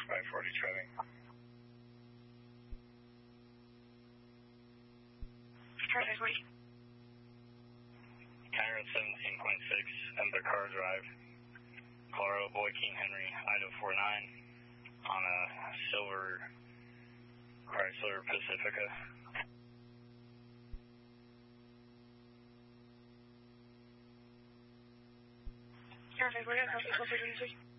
540 trailing. Traffic 40. Counter 17.6, Ember Car Drive, Colorado Boy King Henry, Idaho 49, on a silver Chrysler Pacifica. Traffic 40, copy, closer 26.